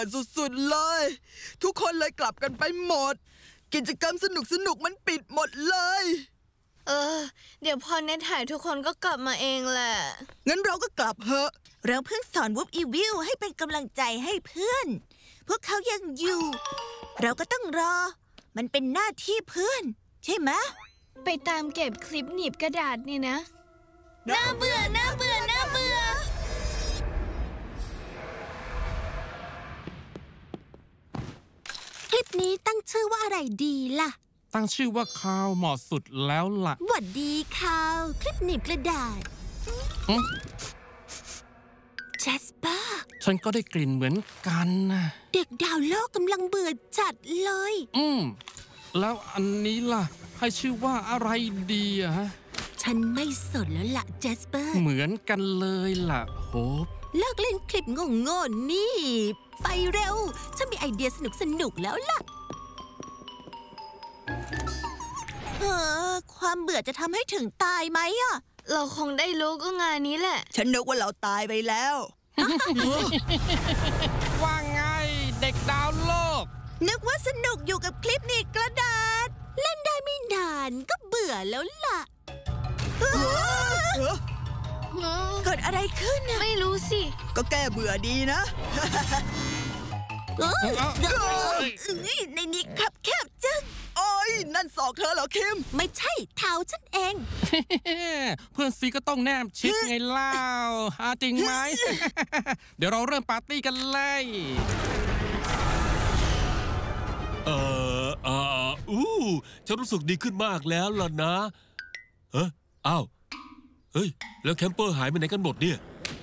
สุดๆเลยทุกคนเลยกลับกันไปหมดกิจกรรมสนุกมันปิดหมดเลยเดี๋ยวพอเน็ตหายทุกคนก็กลับมาเองแหละงั้นเราก็กลับเหอะเราเพิ่งสอนวูฟอีวิลให้เป็นกำลังใจให้เพื่อนพวกเขายังอยู่เราก็ต้องรอมันเป็นหน้าที่เพื่อนใช่ไหมไปตามเก็บคลิปหนีบกระดาษนี่นะน่าเบื่อคลิปนี้ตั้งชื่อว่าอะไรดีล่ะตั้งชื่อว่าคาวเหมาะสุดแล้วล่ะหวัดดีคาวคลิปหนีบกระดาษแจสเปอร์ฉันก็ได้กลิ่นเหมือนกันนะเด็กดาวโลกกำลังเบื่อจัดเลยแล้วอันนี้ล่ะให้ชื่อว่าอะไรดีอะฮะฉันไม่สนแล้วล่ะแจสเปอร์เหมือนกันเลยล่ะโฮปเลิกเล่นคลิปโง่ๆนี่ไปเร็วฉันมีไอเดียสนุกแล้วล่ะความเบื่อจะทำให้ถึงตายไหมอะเราคงได้รู้ก็งานนี้แหละฉันนึกว่าเราตายไปแล้วว่าไงเด็กดาวโลกนึกว่าสนุกอยู่กับคลิปหนีบกระดาษเล่นได้ไม่นานก็เบื่อแล้วล่ะเกิดอะไรขึ้นไม่รู้สิก็แก้เบื่อดีนะในนี้ครับแคบจังโอ้ยนั่นศอกเธอเหรอคิมไม่ใช่เท้าฉันเองเพื่อนซีก็ต้องแนมชิดไงเล่าจริงไหม เดี๋ยวเราเริ่มปาร์ตี้กันเลยฉันรู้สึกดีขึ้นมากแล้วล่ะนะอ้าวเฮ้ยแล้วแคมเปอร์หายไปไหนกันหมดเนี่ย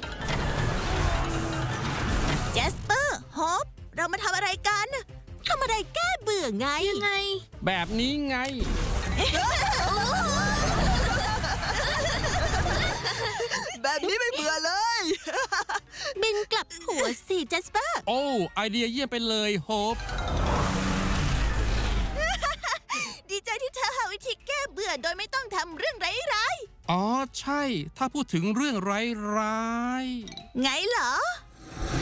แจสเปอร์ฮอปเรามาทำอะไรกันทำอะไรแก้เบื่อไงยังไงแบบนี้ไงแบบนี้ไม่เบื่อเลยบินกลับหัวสิแจสเปอร์โอ้ไอเดียเยี่ยมไปเลยโฮปดีใจที่เธอหาวิธีแก้เบื่อโดยไม่ต้องทำเรื่องร้ายๆอ๋อใช่ถ้าพูดถึงเรื่องร้ายๆไงเหรอ